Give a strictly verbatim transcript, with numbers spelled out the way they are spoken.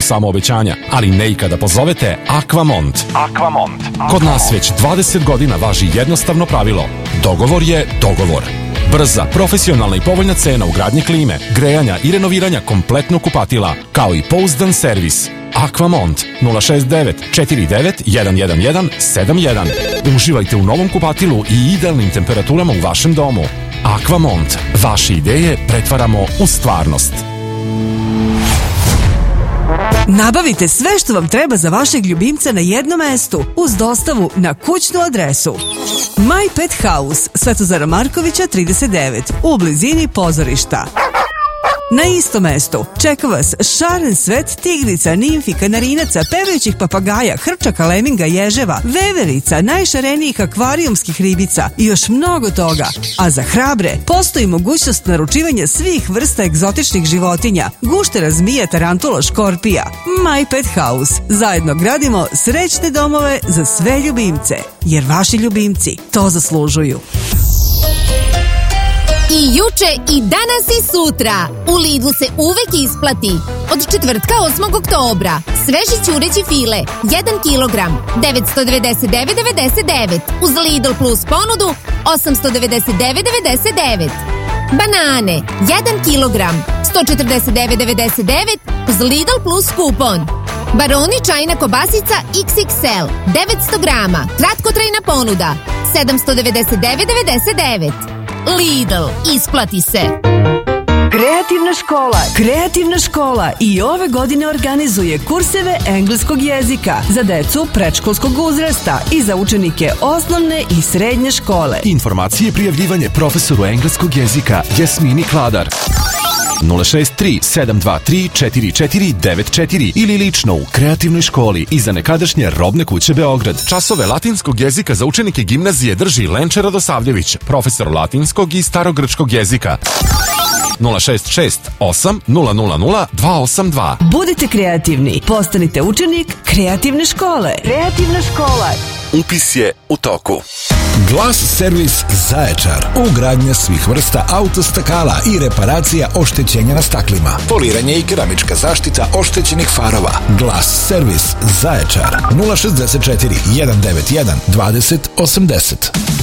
samo obećanja, ali ne i kada pozovete Aquamont. Aquamont. Kod nas već dvadeset godina važi jednostavno pravilo. Dogovor je dogovor. Brza, profesionalna i povoljna cena ugradnje klime, grejanja i renoviranja kompletnog kupatila, kao i pouzdan servis. Aquamont nula šest devet četiri devet jedan jedan jedan sedam jedan. Uživajte u novom kupatilu i idealnim temperaturama u vašem domu. Aquamont. Vaše ideje pretvaramo u stvarnost. Nabavite sve što vam treba za vašeg ljubimca na jednom mestu uz dostavu na kućnu adresu. My Pet House, Svetozara Markovića trideset devet, u blizini pozorišta. Na istom mestu čeka vas šaren svet tigrica, nimfi, kanarinaca, pevajućih papagaja, hrčaka, leminga, ježeva, veverica, najšarenijih akvarijumskih ribica i još mnogo toga. A za hrabre postoji mogućnost naručivanja svih vrsta egzotičnih životinja, guštera, zmija, tarantula, škorpija. My Pet House. Zajedno gradimo srećne domove za sve ljubimce, jer vaši ljubimci to zaslužuju. I juče, i danas, i sutra. U Lidlu se uvek isplati. Od četvrtka osmog oktobra. Sveži ćureći file, jedan kilogram, devetsto devedeset devet devedeset devet. Uz Lidl Plus ponudu, osamsto devedeset devet devedeset devet. Banane, jedan kilogram, sto četrdeset devet devedeset devet. Uz Lidl Plus kupon. Baroni čajna kobasica iks iks el, devetsto grama, kratkotrajna ponuda, sedamsto devedeset devet devedeset devet. Lidl, isplati se. Kreativna škola. Kreativna škola i ove godine organizuje kurseve engleskog jezika za decu predškolskog uzrasta i za učenike osnovne i srednje škole. Informacije i prijavljivanje profesoru engleskog jezika Jasmini Kladar. nula šest tri sedam dva tri četiri četiri devet četiri ili lično u Kreativnoj školi iza nekadašnje Robne kuće Beograd. Časove latinskog jezika za učenike gimnazije drži Lenče Radosavljević, profesor latinskog i starogrčkog jezika. nula šest šest osam nula nula nula dva osam dva. Budite kreativni. Postanite učenik Kreativne škole. Kreativna škola. Upis je u toku. Glas servis Zaječar. Ugradnja svih vrsta autostakala i reparacija oštećenja na staklima. Poliranje i keramička zaštita oštećenih farova. Glas servis Zaječar. nula šezdeset četiri jedan devet jedan dvadeset osamdeset.